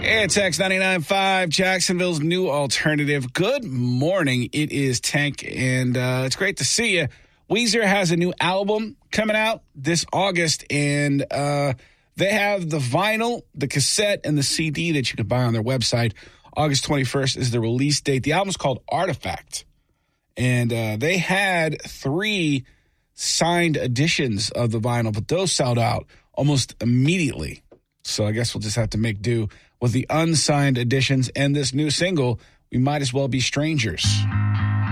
It's X99.5, Jacksonville's new alternative. Good morning. It is Tank, and it's great to see you. Weezer has a new album coming out this August, and they have the vinyl, the cassette, and the CD that you can buy on their website. August 21st is the release date. The album's called Artifact, and they had 3 signed editions of the vinyl, but those sold out almost immediately. So I guess we'll just have to make do with the unsigned editions and this new single, We Might As Well Be Strangers.